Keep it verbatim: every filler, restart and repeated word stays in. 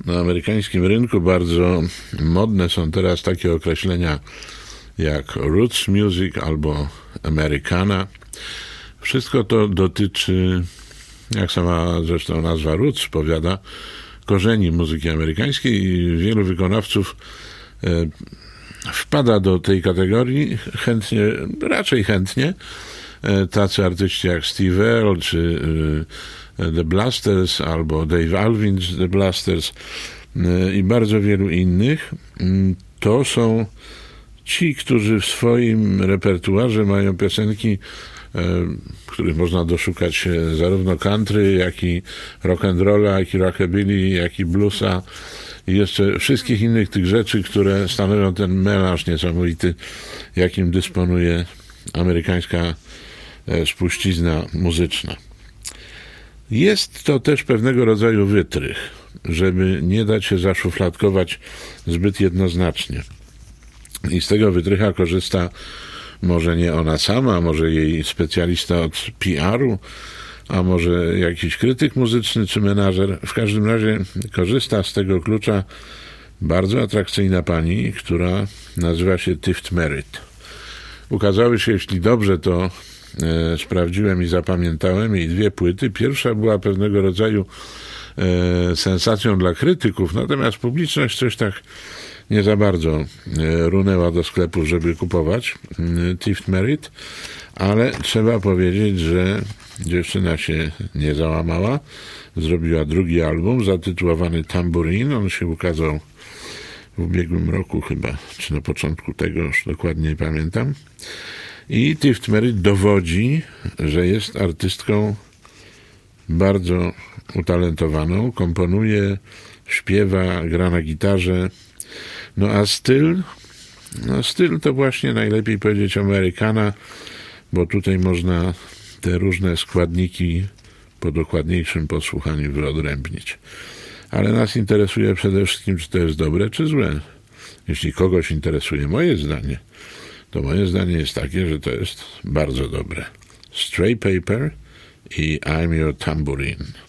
Na amerykańskim rynku bardzo modne są teraz takie określenia jak roots music albo Americana. Wszystko to dotyczy, jak sama zresztą nazwa roots powiada, korzeni muzyki amerykańskiej i wielu wykonawców e, wpada do tej kategorii chętnie, raczej chętnie. E, tacy artyści jak Steve Earle czy e, The Blasters albo Dave Alvin z The Blasters e, i bardzo wielu innych. To są ci, którzy w swoim repertuarze mają piosenki, w których można doszukać się zarówno country, jak i rock and rolla, jak i rockabilly, jak i bluesa i jeszcze wszystkich innych tych rzeczy, które stanowią ten melanż niesamowity, jakim dysponuje amerykańska spuścizna muzyczna. Jest to też pewnego rodzaju wytrych, żeby nie dać się zaszufladkować zbyt jednoznacznie. I z tego wytrycha korzysta może nie ona sama, może jej specjalista od P R-u, a może jakiś krytyk muzyczny czy menażer. W każdym razie korzysta z tego klucza bardzo atrakcyjna pani, która nazywa się Tift Merritt. Ukazały się, jeśli dobrze to e, sprawdziłem i zapamiętałem, jej dwie płyty. Pierwsza była pewnego rodzaju e, sensacją dla krytyków, natomiast publiczność coś tak nie za bardzo runęła do sklepów, żeby kupować Tift Merritt, ale trzeba powiedzieć, że dziewczyna się nie załamała. Zrobiła drugi album zatytułowany Tambourine. On się ukazał w ubiegłym roku chyba, czy na początku tego, już dokładnie nie pamiętam. I Tift Merritt dowodzi, że jest artystką bardzo utalentowaną. Komponuje, śpiewa, gra na gitarze. No a styl, no styl to właśnie najlepiej powiedzieć Americana, bo tutaj można te różne składniki po dokładniejszym posłuchaniu wyodrębnić. Ale nas interesuje przede wszystkim, czy to jest dobre, czy złe. Jeśli kogoś interesuje moje zdanie, to moje zdanie jest takie, że to jest bardzo dobre. Stray Paper i I'm Your Tambourine.